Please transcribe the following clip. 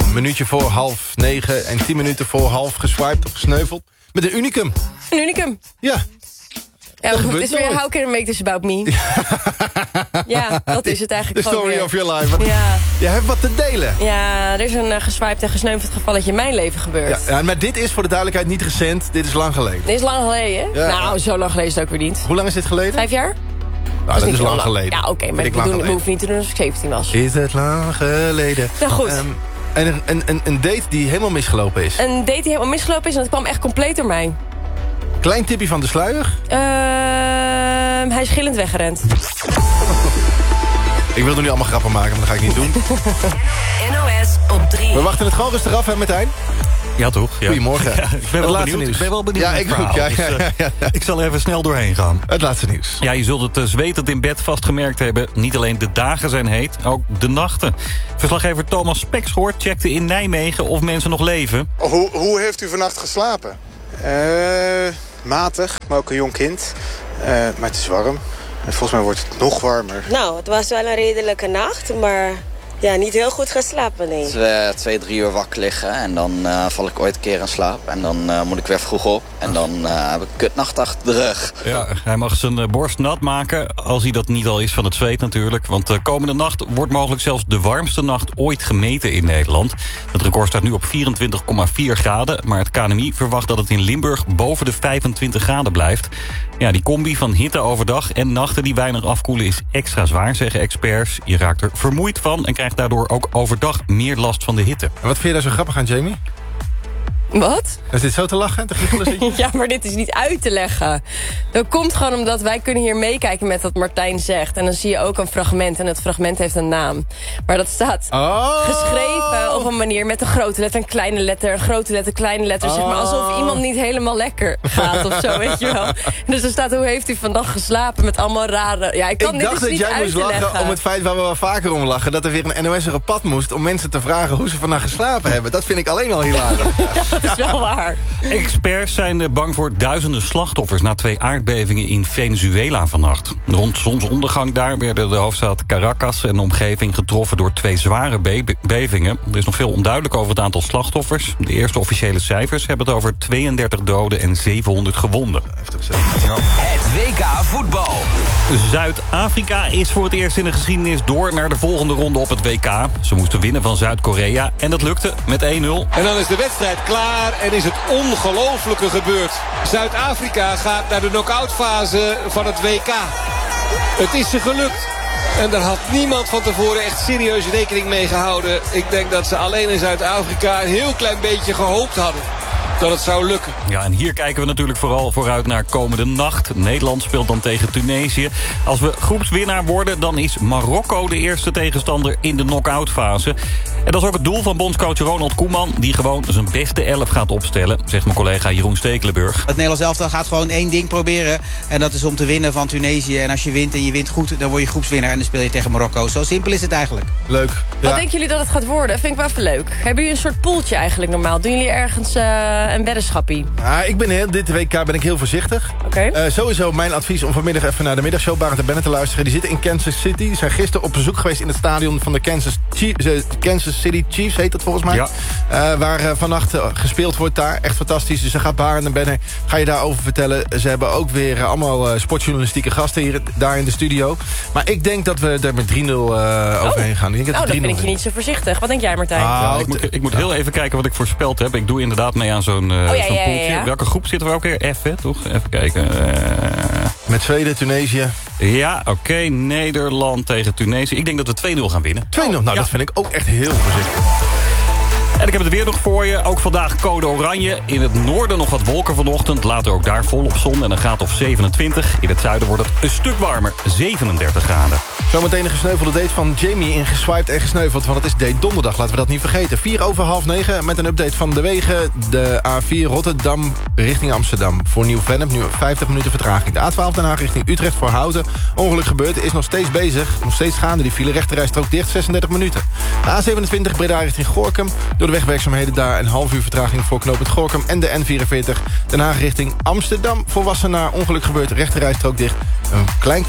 Een minuutje voor 8:30 en 10 minuten voor 8:30 geswiped of gesneuveld. Met een unicum. Een unicum. Ja. Ja, het is weer how can I make this about me? Ja, dat is het eigenlijk. The story weer. of your life. Ja. Je hebt wat te delen. Ja, er is een geswiped en gesneuveld gevalletje in mijn leven gebeurd. Ja, maar dit is voor de duidelijkheid niet recent. Dit is lang geleden. Dit is lang geleden. Ja. Nou, zo lang geleden is het ook weer niet. Hoe lang is dit geleden? 5 jaar? Nou, dat is heel lang geleden. Ja, oké, maar ik hoef niet te doen als ik 17 was. Is het lang geleden? Nou goed. En een date die helemaal misgelopen is. Een date die helemaal misgelopen is en dat kwam echt compleet door mij. Klein tipje van de sluier. Hij is gillend weggerend. Ik wilde nu allemaal grappen maken, maar dat ga ik niet doen. NOS op 3. We wachten het gewoon rustig af, hè, Martijn? Ja, toch? Ja. Goedemorgen. Ja, ik ben wel laatste benieuwd. nieuws. Ik ben wel benieuwd Ja, naar ik het ook. verhaal. Ja. Ik zal er even snel doorheen gaan. Het laatste nieuws. Ja, je zult het zwetend in bed vastgemerkt hebben. Niet alleen de dagen zijn heet, ook de nachten. Verslaggever Thomas Spekschoort checkte in Nijmegen of mensen nog leven. Hoe heeft u vannacht geslapen? Matig, maar ook een jong kind. Maar het is warm. En volgens mij wordt het nog warmer. Nou, het was wel een redelijke nacht, maar ja, niet heel goed geslapen, nee. Dus 2-3 uur wakker liggen en dan val ik ooit een keer in slaap. En dan moet ik weer vroeg op en dan heb ik een kutnacht achter de rug. Ja, hij mag zijn borst nat maken, als hij dat niet al is van het zweet natuurlijk. Want komende nacht wordt mogelijk zelfs de warmste nacht ooit gemeten in Nederland. Het record staat nu op 24,4 graden. Maar het KNMI verwacht dat het in Limburg boven de 25 graden blijft. Ja, die combi van hitte overdag en nachten die weinig afkoelen is extra zwaar, zeggen experts. Je raakt er vermoeid van en krijgt daardoor ook overdag meer last van de hitte. En wat vind je daar zo grappig aan, Jamie? Wat? Is dit zo te lachen? Te giechelen zit je? Ja, maar dit is niet uit te leggen. Dat komt gewoon omdat wij kunnen hier meekijken met wat Martijn zegt. En dan zie je ook een fragment. En het fragment heeft een naam. Maar dat staat geschreven op een manier met een grote letter, een kleine letter, een grote letter, kleine letter. Zeg maar alsof iemand niet helemaal lekker gaat of zo, weet je wel. Dus er staat, hoe heeft u vandaag geslapen met allemaal rare... Ja, Ik dacht dat jij moest lachen om het feit waar we wel vaker om lachen. Dat er weer een NOS'er op pad moest om mensen te vragen hoe ze vannacht geslapen hebben. Dat vind ik alleen al hilarisch. Dat is wel waar. Experts zijn bang voor duizenden slachtoffers na 2 aardbevingen in Venezuela vannacht. Rond zonsondergang daar werden de hoofdstad Caracas en de omgeving getroffen door 2 zware bevingen. Er is nog veel onduidelijk over het aantal slachtoffers. De eerste officiële cijfers hebben het over 32 doden en 700 gewonden. Het WK voetbal. Zuid-Afrika is voor het eerst in de geschiedenis door naar de volgende ronde op het WK. Ze moesten winnen van Zuid-Korea en dat lukte met 1-0. En dan is de wedstrijd klaar en is het ongelofelijke gebeurd. Zuid-Afrika gaat naar de knock-outfase van het WK. Het is ze gelukt. En daar had niemand van tevoren echt serieus rekening mee gehouden. Ik denk dat ze alleen in Zuid-Afrika een heel klein beetje gehoopt hadden dat het zou lukken. Ja, en hier kijken we natuurlijk vooral vooruit naar komende nacht. Nederland speelt dan tegen Tunesië. Als we groepswinnaar worden, dan is Marokko de eerste tegenstander in de knock-out fase. En dat is ook het doel van bondscoach Ronald Koeman, die gewoon zijn beste 11 gaat opstellen, zegt mijn collega Jeroen Stekelenburg. Het Nederlands elftal gaat gewoon 1 ding proberen. En dat is om te winnen van Tunesië. En als je wint en je wint goed, dan word je groepswinnaar en dan speel je tegen Marokko. Zo simpel is het eigenlijk. Leuk. Wat denken jullie dat het gaat worden? Vind ik wel even leuk. Hebben jullie een soort poeltje eigenlijk normaal? Doen jullie ergens een weddenschappie? Ik ben dit WK ben ik heel voorzichtig. Oké. Sowieso mijn advies om vanmiddag even naar de middagshow Barend en Bennett te luisteren. Die zitten in Kansas City. Die zijn gisteren op bezoek geweest in het stadion van de Kansas City Chiefs, heet dat volgens mij. Ja. Waar vannacht gespeeld wordt daar. Echt fantastisch. Dus dan gaat Barend en Bennett, ga je daarover vertellen. Ze hebben ook weer allemaal sportjournalistieke gasten daar in de studio. Maar ik denk dat we er met 3-0 overheen gaan. Ik denk dan ben ik je niet zo voorzichtig. Wat denk jij, Martijn? Ja, ik moet heel even kijken wat ik voorspeld heb. Ik doe inderdaad mee aan zo'n poeltje. Ja. Welke groep zitten we ook weer? F, hè, toch? Even kijken. Met Zweden, Tunesië. Ja, oké. Nederland tegen Tunesië. Ik denk dat we 2-0 gaan winnen. 2-0? Nou, dat vind ik ook echt heel voorzichtig. En ik heb het weer nog voor je. Ook vandaag code oranje. In het noorden nog wat wolken vanochtend. Later ook daar volop zon en een graad of 27. In het zuiden wordt het een stuk warmer. 37 graden. Zometeen een gesneuvelde date van Jamie in Geswiped en Gesneuveld. Want het is date donderdag, laten we dat niet vergeten. 8:45 met een update van de wegen. De A4 Rotterdam richting Amsterdam. Voor Nieuw-Vennep nu 50 minuten vertraging. De A12 Den Haag richting Utrecht voor Houten. Ongeluk gebeurd, is nog steeds bezig. Nog steeds gaande, die file rechterrijstrook dicht, 36 minuten. De A27 Breda richting Gorinchem. Door de wegwerkzaamheden daar een half uur vertraging voor knooppunt Gorinchem. En de N44 Den Haag richting Amsterdam. Voor Wassenaar ongeluk gebeurd, rechterrijstrook dicht. Een klein kwartier.